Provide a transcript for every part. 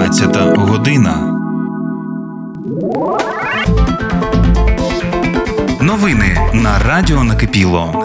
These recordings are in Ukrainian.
12 година. Новини на Радіо Накипіло.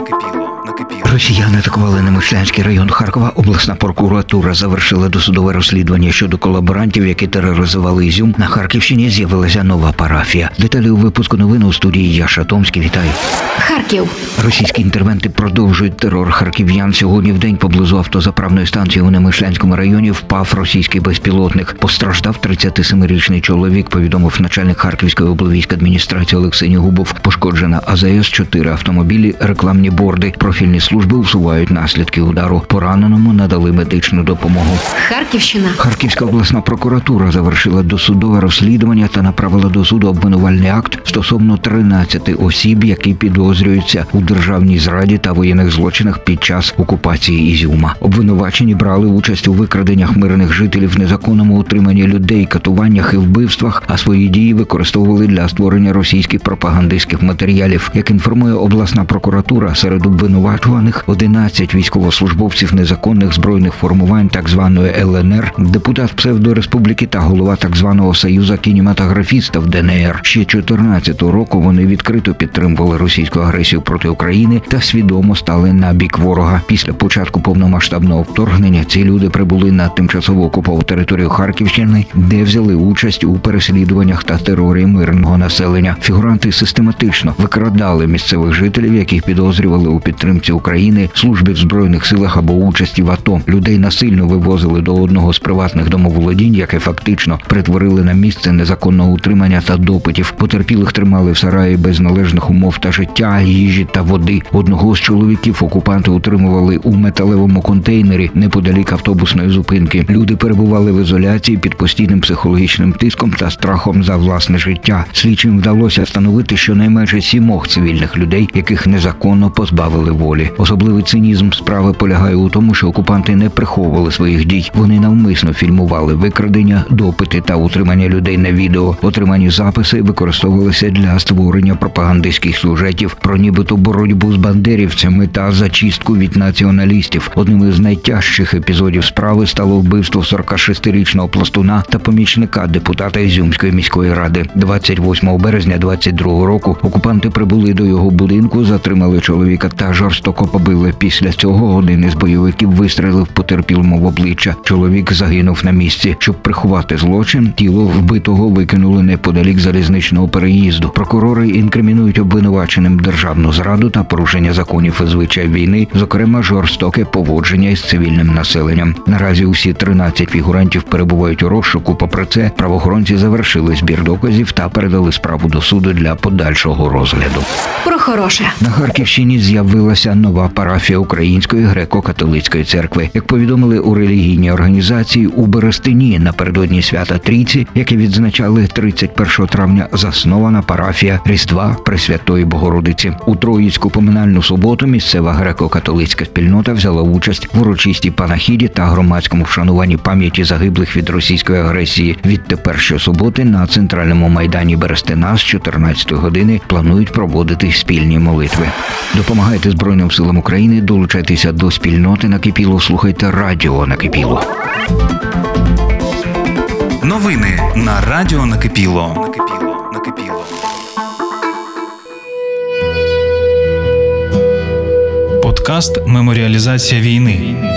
Росіяни атакували Немишлянський район Харкова. Обласна прокуратура завершила досудове розслідування щодо колаборантів, які тероризували Ізюм. На Харківщині з'явилася нова парафія. Деталі у випуску новин у студії Яша Томський. Вітаю. Харків. Російські інтервенти продовжують терор харків'ян. Сьогодні в день поблизу автозаправної станції у Немишлянському районі впав російський безпілотник. Постраждав 37-річний чоловік, повідомив начальник Харківської облвійськадміністрації Олексій Губов. Пошкоджена АЗС, 4 автомобілі, рекламні борди. Профільні служби усувають наслідки удару. Пораненому надали медичну допомогу. Харківщина. Харківська обласна прокуратура завершила досудове розслідування та направила до суду обвинувальний акт стосовно 13 осіб, які підозрюються у державній зраді та воєнних злочинах під час окупації Ізюма. Обвинувачені брали участь у викраденнях мирних жителів, незаконному утриманні людей, катуваннях і вбивствах, а свої дії використовували для створення російських пропагандистських матеріалів. Як інформує обласна прокуратура, серед обвинувачуваних 11 військовослужбовців незаконних збройних формувань так званої ЛНР, депутат псевдореспубліки та голова так званого Союзу кінематографістів ДНР. Ще 14-го року вони відкрито підтримували російську агресію проти України та свідомо стали на бік ворога. Після початку повномасштабного вторгнення ці люди прибули на тимчасово окуповану територію Харківщини, де взяли участь у переслідуваннях та терорі мирного населення. Фігуранти систематично викрадали місцевих жителів, яких підозрювали у підтримці України, службі в Збройних силах або участі в АТО. Людей насильно вивозили до одного з приватних домоволодінь, яке фактично перетворили на місце незаконного утримання та допитів. Потерпілих тримали в сараї без належних умов та життя, їжі та води. Одного з чоловіків окупанти утримували у металевому контейнері неподалік автобусної зупинки. Люди перебували в ізоляції під постійним психологічним тиском та страхом за власне життя. Слідчим вдалося встановити щонайменше 7 цивільних людей, яких незаконно позбавили волі. Особливий цинізм справи полягає у тому, що окупанти не приховували своїх дій. Вони навмисно фільмували викрадення, допити та утримання людей на відео. Отримані записи використовувалися для створення пропагандистських сюжетів про нібито боротьбу з бандерівцями та зачистку від націоналістів. Одним із найтяжчих епізодів справи стало вбивство 46-річного пластуна та помічника депутата Ізюмської міської ради. 28 березня 22 року окупанти прибули до його будинку, затримали чоловіка та жорстоко побили. Після цього один із бойовиків вистрелив потерпілому в обличчя. Чоловік загинув на місці. Щоб приховати злочин, тіло вбитого викинули неподалік залізничного переїзду. Прокурори інкримінують обвинуваченим державну зраду та порушення законів і звичаїв війни, зокрема жорстоке поводження із цивільним населенням. Наразі усі 13 фігурантів перебувають у розшуку. Попри це, правоохоронці завершили збір доказів та передали справу до суду для подальшого розгляду. Про хороше. На Харківщині з'явилася нова парафія Української греко-католицької церкви. Як повідомили у релігійній організації, у Берестині напередодні свята Трійці, яке відзначали 31 травня, заснована парафія Різдва Пресвятої Богородиці. У Троїцьку поминальну суботу місцева греко-католицька спільнота взяла участь в урочистій панахіді та громадському вшануванні пам'яті загиблих від російської агресії. Відтепер щосуботи на центральному майдані Берестина з 14 години планують проводити спільні молитви. Допомагайте Збройним силам України, долучайтеся до спільноти Накипіло, слухайте Радіо Накипіло. Новини на Радіо Накипіло. Подкаст «Меморіалізація війни».